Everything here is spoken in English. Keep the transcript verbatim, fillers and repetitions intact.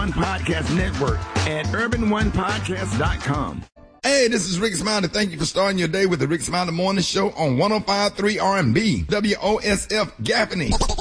One Podcast Network at urban one podcast dot com. Hey, this is Rick Smiley. Thank you for starting your day with the Rick Smiley Morning Show on one oh five point three R and B, W O S F Gaffney.